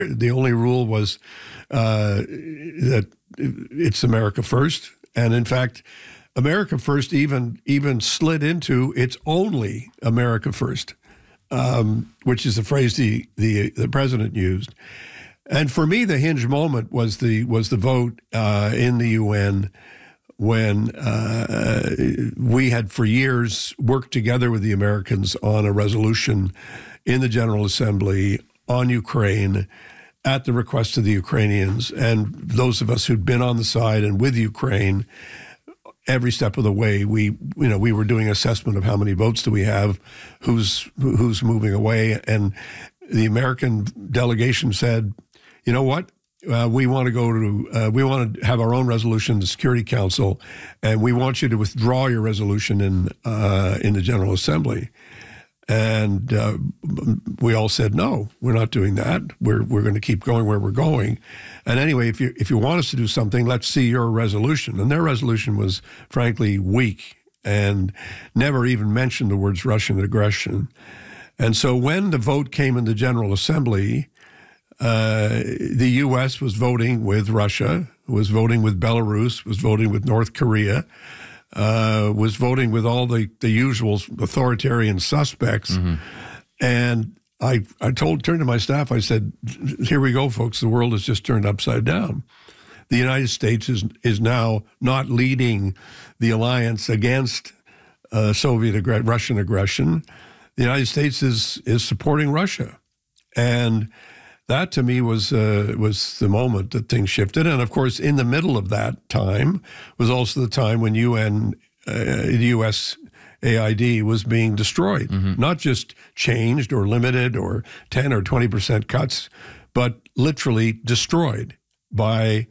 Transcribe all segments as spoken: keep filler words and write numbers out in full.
The only rule was uh, that it's America first. And in fact, America first even even slid into it's only America first, um, which is the phrase the, the the president used. And for me, the hinge moment was the was the vote uh, in the U N when uh, we had for years worked together with the Americans on a resolution in the General Assembly on Ukraine at the request of the Ukrainians. And those of us who'd been on the side and with Ukraine every step of the way, we you know we were doing assessment of how many votes do we have, who's who's moving away, and the American delegation said, you know what? Uh, we want to go to, uh, we want to have our own resolution in the Security Council, and we want you to withdraw your resolution in uh, in the General Assembly. And uh, we all said, no, we're not doing that. We're we're going to keep going where we're going. And anyway, if you if you want us to do something, let's see your resolution. And their resolution was, frankly, weak and never even mentioned the words Russian aggression. And so when the vote came in the General Assembly, Uh, the U S was voting with Russia, was voting with Belarus, was voting with North Korea, uh, was voting with all the, the usual authoritarian suspects. Mm-hmm. And I I told, turned to my staff, I said, here we go, folks, the world has just turned upside down. The United States is, is now not leading the alliance against uh, Soviet aggr- Russian aggression. The United States is is supporting Russia. And that, to me, was uh, was the moment that things shifted. And, of course, in the middle of that time was also the time when U N, uh, the U S A I D was being destroyed. Mm-hmm. Not just changed or limited or ten or twenty percent cuts, but literally destroyed by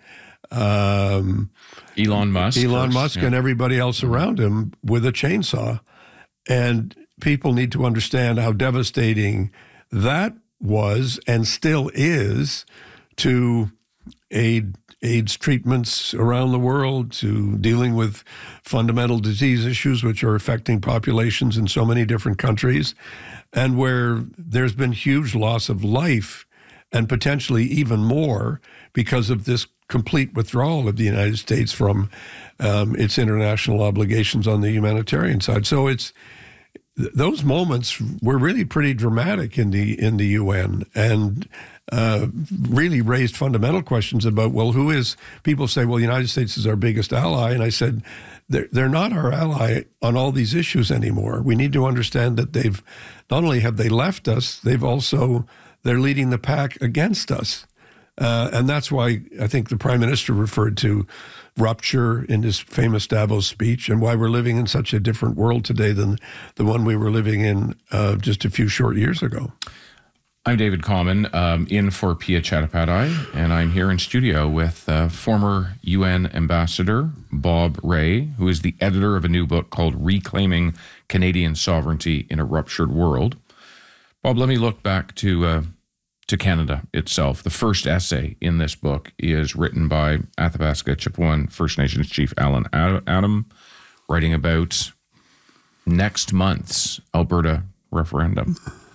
um, Elon Musk. Elon first, Musk yeah. and everybody else mm-hmm. around him with a chainsaw. And people need to understand how devastating that was and still is to aid, AIDS treatments around the world, to dealing with fundamental disease issues which are affecting populations in so many different countries, and where there's been huge loss of life and potentially even more because of this complete withdrawal of the United States from um, its international obligations on the humanitarian side. So it's those moments were really pretty dramatic in the in the U N and uh, really raised fundamental questions about, well, who is, people say, well, the United States is our biggest ally. And I said, they're, they're not our ally on all these issues anymore. We need to understand that they've, not only have they left us, they've also, they're leading the pack against us. Uh, and that's why I think the Prime Minister referred to rupture in his famous Davos speech, and why we're living in such a different world today than the one we were living in uh, just a few short years ago. I'm David Common, um, in for Pia Chattopadhyay, and I'm here in studio with uh, former U N Ambassador Bob Rae, who is the editor of a new book called Reclaiming Canadian Sovereignty in a Ruptured World. Bob, let me look back to uh, to Canada itself. The first essay in this book is written by Athabasca Chipewyan First Nations Chief Alan Adam, writing about next month's Alberta referendum.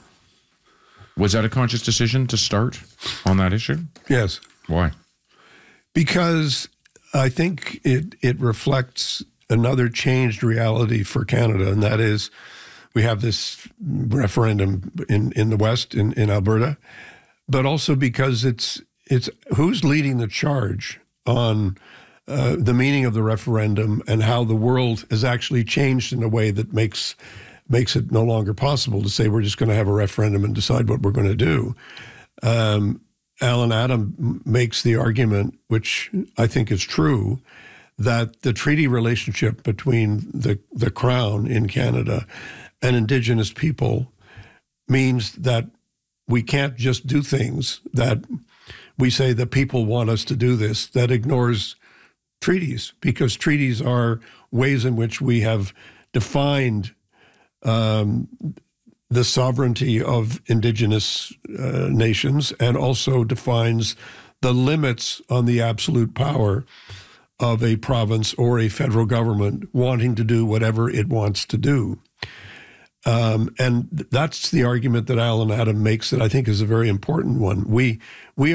Was that a conscious decision to start on that issue? Yes. Why? Because I think it it reflects another changed reality for Canada, and that is we have this referendum in, in the West, in, in Alberta, but also because it's it's who's leading the charge on uh, the meaning of the referendum and how the world has actually changed in a way that makes makes it no longer possible to say we're just going to have a referendum and decide what we're going to do. Um, Alan Adam makes the argument, which I think is true, that the treaty relationship between the, the Crown in Canada and Indigenous people means that we can't just do things that we say the people want us to do this, that ignores treaties, because treaties are ways in which we have defined um, the sovereignty of Indigenous uh, nations, and also defines the limits on the absolute power of a province or a federal government wanting to do whatever it wants to do. Um, and that's the argument that Alan Adam makes that I think is a very important one. We we